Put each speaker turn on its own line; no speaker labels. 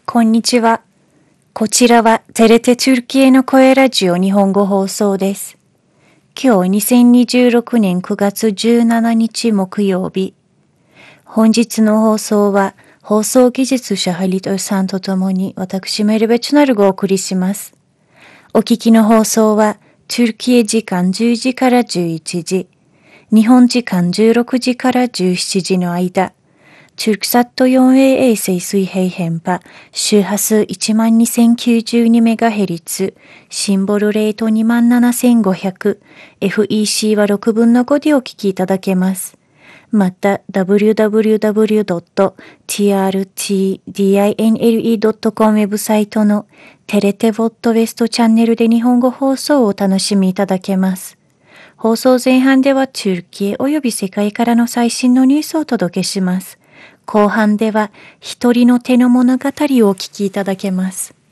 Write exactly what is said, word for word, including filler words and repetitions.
こんにちは。こちらはテレテトゥルキエの声ラジオ日本語放送です。今日にせんにじゅうろくねんくがつじゅうしちにち木曜日。本日の放送は放送技術者ハリトさんとともに私メルベチュナルがお送りします。お聞きの放送はトゥルキエ時間じゅうじからじゅういちじ、日本時間じゅうろくじからじゅうしちじの間、トゥルクサット フォーエー 衛星水平電波、周波数 いちまんにせんきゅうじゅうにメガヘルツ、シンボルレート にまんななせんごひゃく、エフイーシー はろくぶんのごでお聞きいただけます。また、ダブリューダブリューダブリュードットティーアールティーディーアイエヌエルイードットコム ウェブサイトのテレテボットウェストチャンネルで日本語放送をお楽しみいただけます。放送前半ではトゥルキエ及び世界からの最新のニュースをお届けします。後半では一人の手の物語をお聞きいただけます。